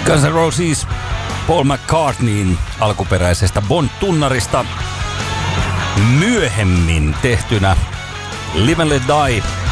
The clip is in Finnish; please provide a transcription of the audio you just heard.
Guns N' Roses Paul McCartneyn alkuperäisestä Bond-tunnarista myöhemmin tehtynä Live and Let Die